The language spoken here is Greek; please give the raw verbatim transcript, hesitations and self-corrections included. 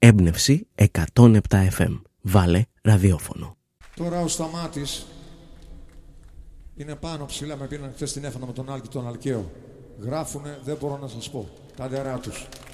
Έμπνευση εκατόν επτά εφ εμ. Βάλε ραδιόφωνο. Τώρα ο Σταμάτης είναι πάνω ψηλά, με πήραν χθες την έφανα με τον Άλκη τον Αλκαίο. Γράφουνε, δεν μπορώ να σας πω, τα ντερά τους.